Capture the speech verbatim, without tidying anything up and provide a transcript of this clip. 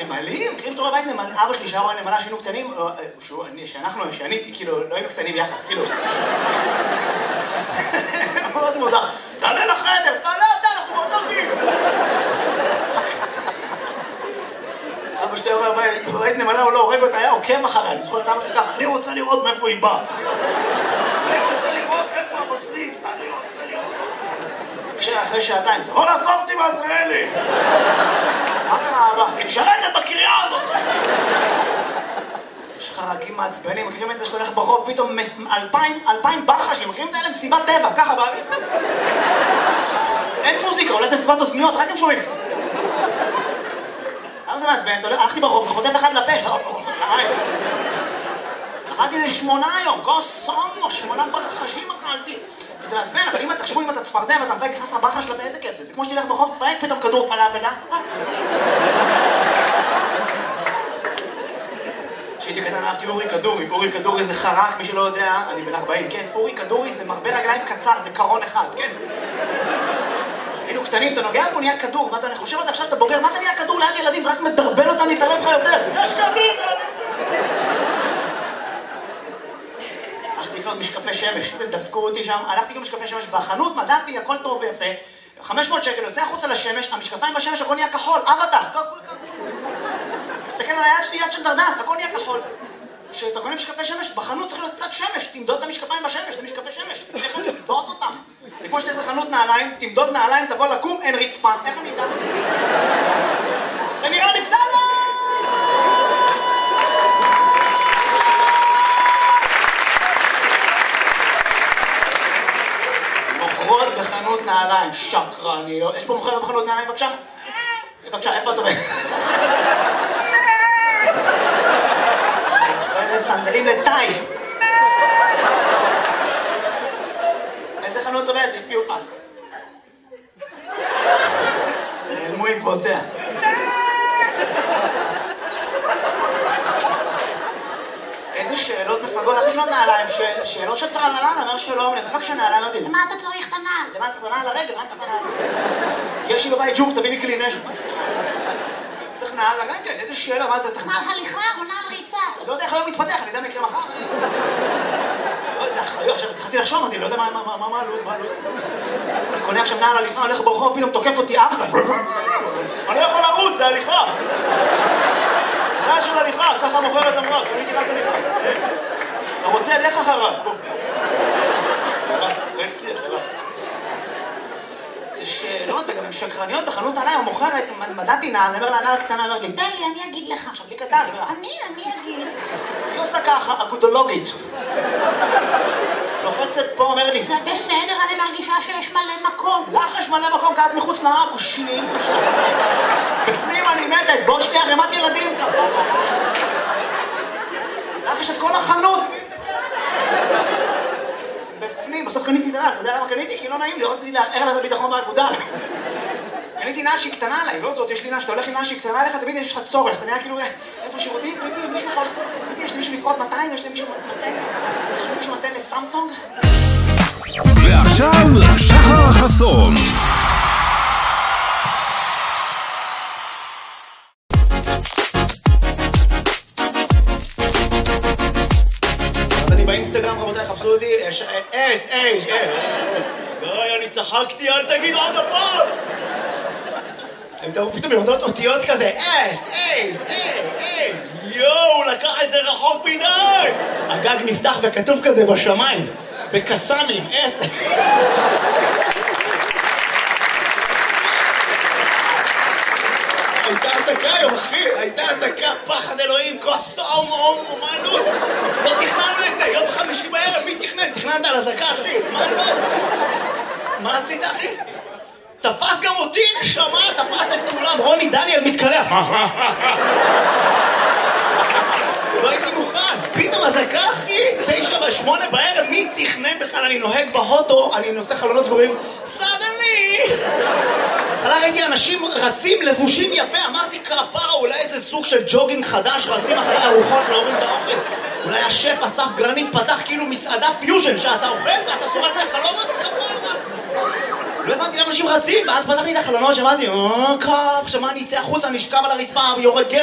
נמלים? מכירים שתורה בית נמל? אבא שלי שהיה רואה נמלה שהיינו קטנים, שאנחנו, שעניתי, כאילו, לא היינו קטנים יחד, כאילו. מאוד מוזר. תעלה לחדר, תעלה אתה, אנחנו באותו גיל. אבא שלי רואה בית נמלה, הוא לא הורג אותה, היה עוקב אחריה, אני זוכר את אבא שלי ככה, אני רוצה לראות מאיפה היא באה. אני רוצה לראות איפה הבשריף, אני רוצה לראות. כשאחרי שעתיים, תבוא לאסוף אותי בעזריאלי. מה קרה אבא? היא משרתת בקריאה הזאת. יש לך רקים מעצבנים, מכירים את זה שאתה הולך ברחוב, פתאום אלפיים, אלפיים ברחשים, מכירים את האלה מסיבת טבע, ככה באוויר. אין מוזיקה, אולי זה מסיבת אוזניות, רק הם שומעים. למה זה מעצבן? הלכתי ברחוב וחוטף אחד לפה. אכלתי איזה שמונה היום, גוסומו, שמונה ברחשים אכלתי. זה מעצבן, אבל אם תחשבו אם אתה צפרדע ואתה מפייק נכנס הברחה שלה באיזה כיף זה, זה כמו שתלך ברחוב, תפייק פתאום כדור פלאפל, אה? כשהייתי קטן אהבתי אורי כדורי, אורי כדורי זה חרק, מי שלא יודע, אני בן ארבעים, כן? אורי כדורי זה מרבה רגליים קצר, זה קרון אחד, כן? היינו קטנים, אתה נוגע בו, נהיה כדור, ואתה אני חושב על זה עכשיו שאתה בוגר, מה אתה נהיה כדור ליד ילדים? זה רק מדרבן אותם להתערב לך יותר. יש כדור! הלכתי לקנות משקפי שמש, זה דפקו אותי שם, הלכתי לקנות משקפי שמש בחנות, מדעתי, הכל טוב ויפה, חמש מאות שקל, יוצא החוצה לשמש, המשקפיים בשמש, הכל נהיה כחול, אבטח, הכל כחול. מסתכל על היד שלי, יד של דרדס, הכל נהיה כחול. כשאתה קונה משקפי שמש, בחנות צריך להיות קצת שמש, תמדוד את המשקפיים בשמש, זה משקפי שמש, איך אני תמדוד אותם? זה כמו שתלך לחנות נעליים, תמדוד נעליים, תבוא לקום, אין רצפה, איך אני אדע? זה נראה לי בסדר! מוכרות בחנות נעליים, שקרניות. יש פה מוכרת בחנות נעליים, בבקשה? בבקשה, איפה את עובדת? מוכרת סנדלים לטאי. איזה חנות עובדת? הפגיעו לך. נעלמו עקבותיה. איזה שאלות מפגות, איך לקנות נעליים? שאלות של טרללה, נאמר שלום, אני אצבק שנעליים, אמרתי, למה אתה צריך את הנעל? למה צריך את הנעל לרגל? למה צריך את הנעל? יש לי בבית ג'וק, תביא לי כלי נשק. צריך נעל לרגל? איזה שאלה? מה אתה צריך? נעל הליכה או נעל ריצה? לא יודע איך היום מתפתח, אני יודע מה יקרה מחר. זה אחראי, עכשיו התחלתי לחשוב, אמרתי, לא יודע מה הלו"ז, מה הלו"ז. אני קונה עכשיו נעל הליכה, הולך ברחוב, פתאום תוקף אותי אמסטר. אני לא יכול לרוץ, זה הליכה. נעל של הליכה, ככה מוכרת אמרה, קניתי רק הליכה. אתה רוצה, לך אחריו. תלחץ, רקסי, תלחץ. זה שאלות, וגם הן שקרניות בחנות נעליים, המוכרת, מדעתי נעל, אני אומר לה, נעל קטנה, אומר לי, תן לי, אני אגיד לך. עכשיו, לי קטן, אני, אני אגיד. היא עושה ככה, אגודולוגית. לוחצת פה, אומרת לי, זה בסדר, אני מרגישה שיש מלא מקום. לך יש מלא מקום, כעת מחוץ לעכושים. בפנים אני מתה, אצבעות שלי ערימת ילדים, כפרה. לך יש את כל החנות. בפנים, בסוף קניתי את הנעל, אתה יודע למה קניתי? כי לא נעים לי, לא רציתי לערער לה את הביטחון באגודל. קניתי נעל שהיא קטנה עליי, לא זאת, יש לי נעל, שאתה הולך עם נעל שהיא קטנה עליך, תמיד יש לך צורך, אתה נראה כאילו, איפה שירותים? פיפי, מישהו פה, פיפי, יש לי מישהו לפרוט מאתיים, יש לי מישהו מתן, יש לי מישהו מתן לסמסונג? ועכשיו, שחר חסון. באינסטגרם, רבותיי, חפשו אותי, אס, אס, אס, זוי, אני צחקתי, אל תגיד עוד הפעם! הם תראו פתאום למדות אותיות כזה, אס, אס, אס, יואו, לקח את זה רחוק מדי! הגג נפתח וכתוב כזה בשמיים, בקסמים, אס. הייתה עסקה היום, אחי, הייתה עסקה, פחד אלוהים, כוסום, אום, אומנות. לא תכננו את זה, יום חמישי בערב, מי תכנן? תכננת על עסקה, אחי, מה לא? מה עשית, אחי? תפס גם אותי, נשמה, תפס את כולם, רוני דניאל מתקלח. לא הייתי מוכן, פתאום עסקה, אחי, תשע ושמונה בערב, מי תכנן בכלל? אני נוהג בהוטו, אני נושא חלונות סגורים, סדני! בהתחלה ראיתי אנשים רצים לבושים יפה, אמרתי כפרה, אולי איזה סוג של ג'וגינג חדש, רצים אחרי ארוחות להוריד את האוכל. אולי השף אסף גרנית פתח כאילו מסעדה פיוז'ן, שאתה אוכל ואתה שורף מהקלוריות, כפרה. לא הבנתי למה אנשים רצים, ואז פתחתי את החלונות, שמעתי, אה, קאפ, שמה אני אצא החוצה, נשכב על הרצפה, יורד גשם.